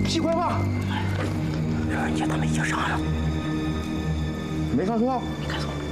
鸡块棒。 人家他们已经上来了， 没看错， 没看错。